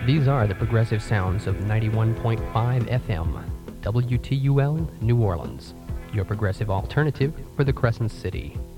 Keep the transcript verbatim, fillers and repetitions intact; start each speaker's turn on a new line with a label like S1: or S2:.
S1: These are the progressive sounds of ninety-one point five F M, W T U L, New Orleans, your progressive alternative for the Crescent City.